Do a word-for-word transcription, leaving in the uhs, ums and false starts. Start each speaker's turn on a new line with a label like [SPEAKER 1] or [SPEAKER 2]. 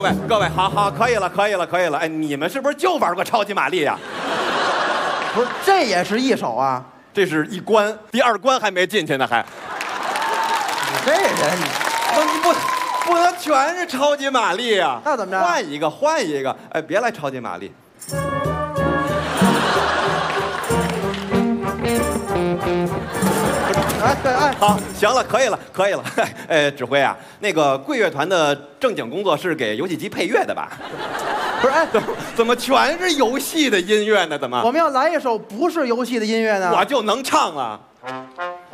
[SPEAKER 1] 各位各位，好好，可以了，可以了，可以了。哎，你们是不是就玩过超级玛丽呀？
[SPEAKER 2] 不是，这也是一手啊？
[SPEAKER 1] 这是一关，第二关还没进去呢，还。
[SPEAKER 2] 你这人，你
[SPEAKER 1] 不，你不不能全是超级玛丽呀？
[SPEAKER 2] 那怎么着？
[SPEAKER 1] 换一个，换一个。哎，别来超级玛丽。
[SPEAKER 2] 哎对哎，
[SPEAKER 1] 好，行了，可以了，可以了。呃，指挥啊，那个贵乐团的正经工作是给游戏机配乐的吧？
[SPEAKER 2] 不是，哎，
[SPEAKER 1] 怎么怎么全是游戏的音乐呢？怎么？
[SPEAKER 2] 我们要来一首不是游戏的音乐呢？
[SPEAKER 1] 我就能唱啊。